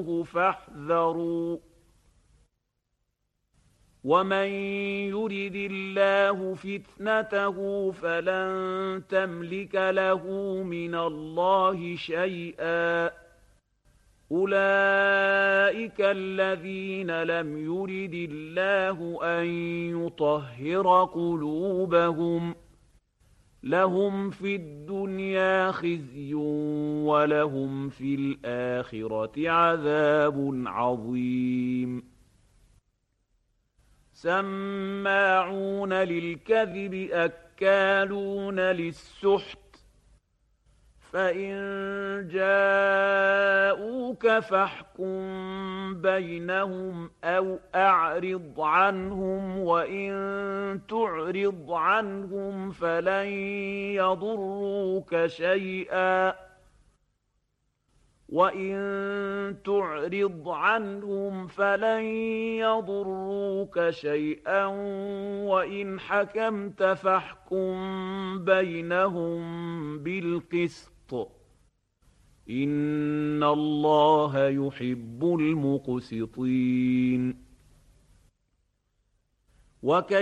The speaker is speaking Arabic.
فاحذروا ومن يرد الله فتنته فلن تملك له من الله شيئا أولئك الذين لم يرد الله أن يطهر قلوبهم لهم في الدنيا خزي ولهم في الآخرة عذاب عظيم سماعون للكذب أكالون للسحت فإن جاءوك فاحكم بينهم أو أعرض عنهم وإن تعرض عنهم فلن يضروك شيئا وإن حكمت فاحكم بينهم بالقسط إن الله يحب المقسطين